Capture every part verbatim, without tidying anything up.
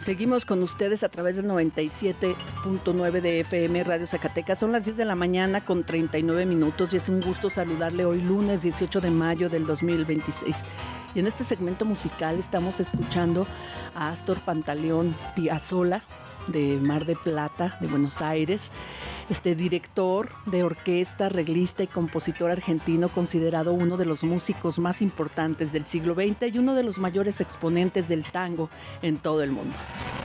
Seguimos con ustedes a través del noventa y siete punto nueve de F M Radio Zacatecas. Son las diez de la mañana con treinta y nueve minutos y es un gusto saludarle hoy lunes dieciocho de mayo del dos mil veintiséis. Y en este segmento musical estamos escuchando a Astor Pantaleón Piazzolla, de Mar de Plata, de Buenos Aires, este director de orquesta, arreglista y compositor argentino, considerado uno de los músicos más importantes del siglo veinte y uno de los mayores exponentes del tango en todo el mundo.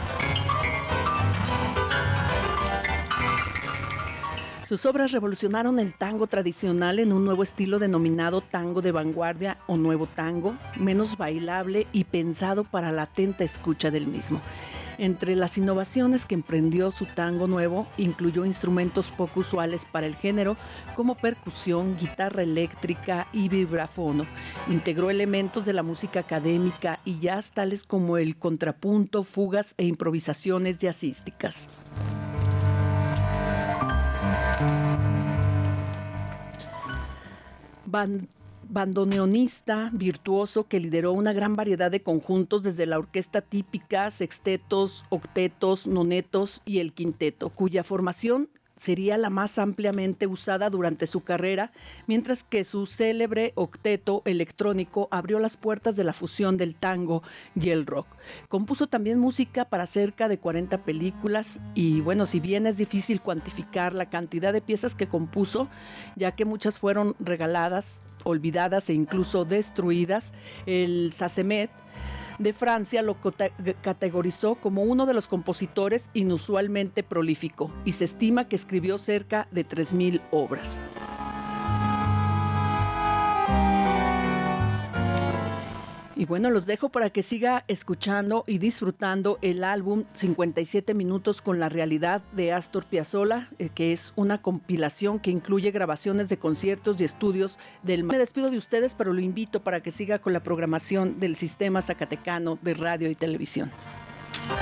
Sus obras revolucionaron el tango tradicional en un nuevo estilo denominado tango de vanguardia o nuevo tango, menos bailable y pensado para la atenta escucha del mismo. Entre las innovaciones que emprendió su tango nuevo, incluyó instrumentos poco usuales para el género, como percusión, guitarra eléctrica y vibrafono. Integró elementos de la música académica y jazz, tales como el contrapunto, fugas e improvisaciones jazzísticas. Band bandoneonista virtuoso que lideró una gran variedad de conjuntos, desde la orquesta típica, sextetos, octetos, nonetos y el quinteto, cuya formación sería la más ampliamente usada durante su carrera, mientras que su célebre octeto electrónico abrió las puertas de la fusión del tango y el rock. Compuso también música para cerca de cuarenta películas y, bueno, si bien es difícil cuantificar la cantidad de piezas que compuso, ya que muchas fueron regaladas, olvidadas e incluso destruidas, el Sacemet de Francia lo categorizó como uno de los compositores inusualmente prolífico y se estima que escribió cerca de tres mil obras. Y bueno, los dejo para que siga escuchando y disfrutando el álbum cincuenta y siete minutos con la realidad de Astor Piazzolla, eh, que es una compilación que incluye grabaciones de conciertos y estudios del... Me despido de ustedes, pero lo invito para que siga con la programación del Sistema Zacatecano de Radio y Televisión.